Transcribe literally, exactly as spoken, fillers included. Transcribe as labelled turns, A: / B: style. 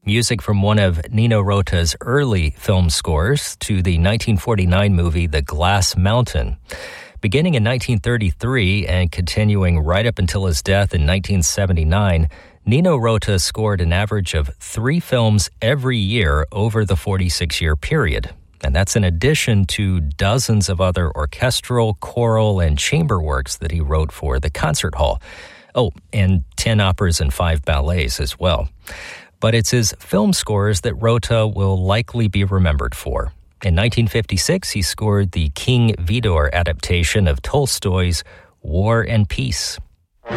A: music from one of Nino Rota's early film scores to the nineteen forty-nine movie The Glass Mountain. Beginning in nineteen thirty-three and continuing right up until his death in nineteen seventy-nine, Nino Rota scored an average of three films every year over the forty-six-year period. And that's in addition to dozens of other orchestral, choral, and chamber works that he wrote for the concert hall. Oh, and ten operas and five ballets as well. But it's his film scores that Rota will likely be remembered for. In nineteen fifty-six, he scored the King Vidor adaptation of Tolstoy's War and Peace.